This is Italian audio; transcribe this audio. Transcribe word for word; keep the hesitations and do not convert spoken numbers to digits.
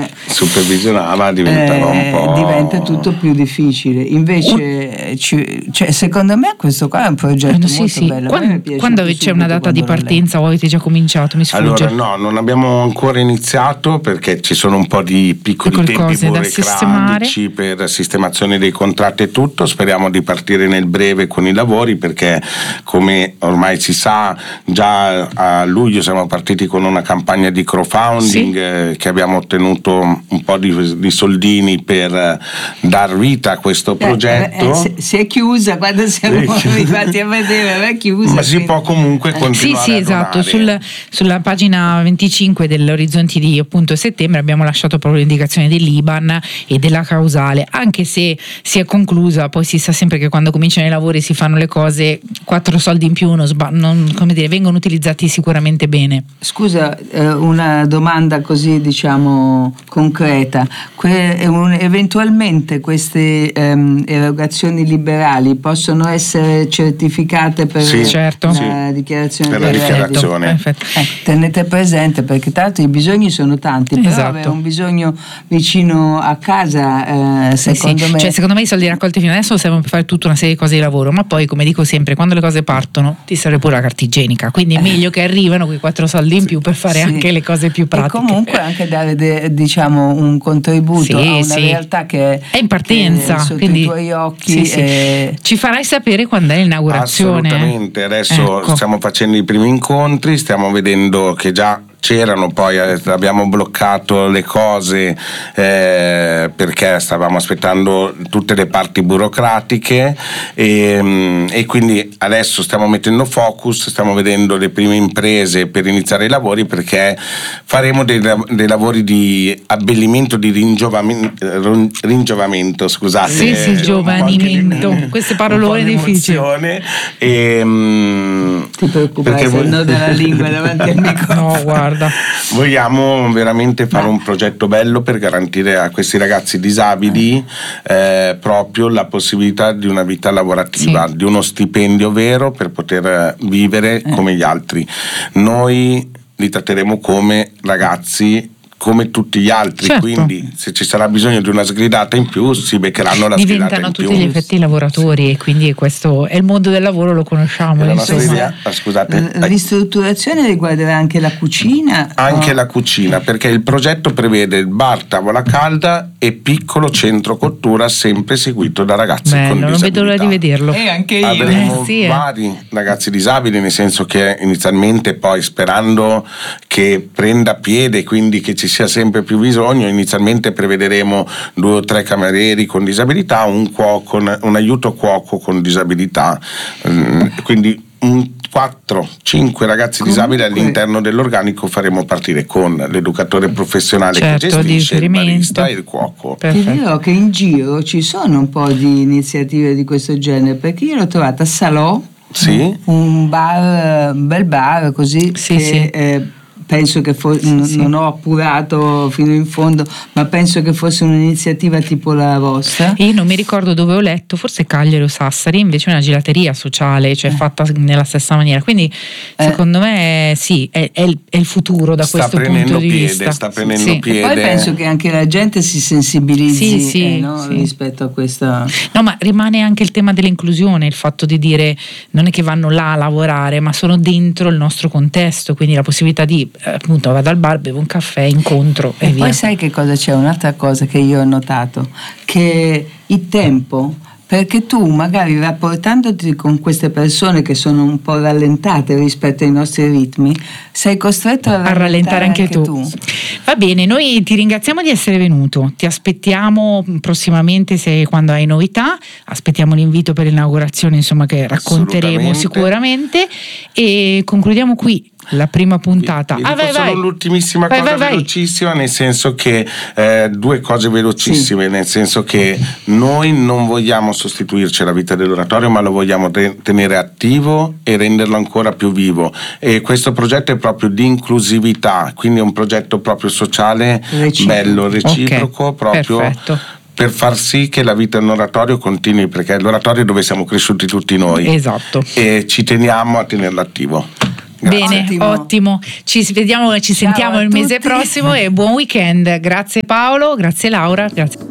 supervisione supervisionava diventava eh, un po'... diventa tutto più difficile. Invece ci, cioè, secondo me questo qua è un progetto eh, sì, molto sì. bello. Quando, quando c'è una data di partenza o avete già cominciato? Mi sfugge. Allora no, non abbiamo ancora iniziato perché ci sono un po' di piccoli Piccole tempi burocratici per sistemazione dei contratti e tutto. Speriamo di partire nel breve con i lavori, perché come ormai si sa già a luglio siamo partiti con una campagna di crowdfunding, sì. eh, che abbiamo ottenuto un po' di, di soldini per eh, dar vita a questo progetto. Eh, eh, si, si è chiusa quando siamo arrivati a vedere, è chiusa. Ma si può comunque continuare. Sì, sì, esatto. Sul, sulla pagina venticinque dell'Orizzonti di appunto settembre abbiamo lasciato proprio l'indicazione dell'I B A N e della causale, anche se si è conclusa. Poi si sa sempre che quando cominciano i lavori si fanno le cose, quattro soldi in più non, non, come dire, vengono utilizzati sicuramente bene. Scusa, eh, una domanda così diciamo concreta. Que- un, eventualmente queste ehm, erogazioni liberali possono essere certificate per sì, certo. la sì. dichiarazione per la dichiarazione. Eh, tenete presente, perché tra l'altro i bisogni sono tanti, però esatto. avere un bisogno vicino a casa eh, secondo sì, sì. me Cioè, secondo me i soldi raccolti fino adesso servono per fare tutta una serie di cose di lavoro, ma poi come dico sempre, quando le cose partono ti serve pure la carta igienica, quindi è meglio che arrivano quei quattro soldi in più per fare sì. anche le cose più pratiche e comunque anche dare de, diciamo un contributo sì, a una sì. realtà che è in partenza, che è sotto quindi i tuoi occhi sì, sì. E... ci farai sapere quando è l'inaugurazione. Assolutamente, adesso ecco. stiamo facendo i primi incontri, stiamo vedendo che già c'erano, poi abbiamo bloccato le cose eh, perché stavamo aspettando tutte le parti burocratiche e, e quindi adesso stiamo mettendo focus, stiamo vedendo le prime imprese per iniziare i lavori, perché faremo dei, dei lavori di abbellimento, di ringiovamento, ringiovamento scusate. Sì, sì, giovanimento, di, queste parolone difficili. E, um, ti preoccupare se no della lingua davanti al microfono. No, guarda. Vogliamo veramente fare un progetto bello per garantire a questi ragazzi disabili eh, proprio la possibilità di una vita lavorativa, sì. di uno stipendio vero per poter vivere eh. come gli altri. Noi li tratteremo come ragazzi come tutti gli altri, certo. quindi se ci sarà bisogno di una sgridata in più si beccheranno la sgridata in più. Diventano tutti gli effetti lavoratori, sì. e quindi questo è il mondo del lavoro, lo conosciamo. La nostra idea, scusate, la ristrutturazione riguarderà anche la cucina? Anche oh. la cucina, perché il progetto prevede il bar, tavola calda e piccolo centro cottura, sempre seguito da ragazzi Bello, con disabilità. Non vedo l'ora di vederlo. E anche io. Avremo eh, sì, vari eh. ragazzi disabili, nel senso che inizialmente, poi sperando che prenda piede, quindi che ci sia sempre più bisogno, inizialmente prevederemo due o tre camerieri con disabilità, un cuoco, un aiuto cuoco con disabilità, quindi un quattro cinque ragazzi Comunque. disabili all'interno dell'organico faremo partire con l'educatore professionale, certo, che gestisce il barista e il cuoco. Ti dirò che in giro ci sono un po' di iniziative di questo genere, perché io l'ho trovata a Salò, sì? un bar, un bel bar così, sì, che sì. Eh, penso che for- sì, n- sì. non ho appurato fino in fondo, ma penso che fosse un'iniziativa tipo la vostra. Io non mi ricordo dove ho letto, forse Cagliari o Sassari, invece è una gelateria sociale, cioè eh. fatta nella stessa maniera, quindi eh. secondo me sì, è, è, il, è il futuro da sta questo punto di piede, vista. Sta prendendo sì. piede. E poi penso che anche la gente si sensibilizzi sì, sì, eh, no? sì. rispetto a questa. No, ma rimane anche il tema dell'inclusione, il fatto di dire non è che vanno là a lavorare, ma sono dentro il nostro contesto, quindi la possibilità di appunto vado al bar, bevo un caffè, incontro e, e via. Poi sai che cosa c'è? Un'altra cosa che io ho notato, che il tempo, perché tu magari rapportandoti con queste persone che sono un po' rallentate rispetto ai nostri ritmi, sei costretto a rallentare, a rallentare anche, anche tu. tu. Va bene, noi ti ringraziamo di essere venuto, ti aspettiamo prossimamente se quando hai novità, aspettiamo l'invito per l'inaugurazione, insomma, che racconteremo sicuramente, e concludiamo qui la prima puntata. Vi, vi ah, vai, solo vai. l'ultimissima vai, cosa vai, velocissima, vai. Nel senso che eh, due cose velocissime, sì. Nel senso che noi non vogliamo sostituirci alla vita dell'oratorio, ma lo vogliamo re- tenere attivo e renderlo ancora più vivo, e questo progetto è proprio di inclusività, quindi è un progetto proprio sociale, reciproco. bello, reciproco, okay. proprio Perfetto. per far sì che la vita nell'oratorio continui, perché è l'oratorio dove siamo cresciuti tutti noi. Esatto. E ci teniamo a tenerlo attivo. Bene, ottimo. ottimo. Ci vediamo, ci Ciao sentiamo il mese tutti. prossimo e buon weekend. Grazie Paolo, grazie Laura, grazie.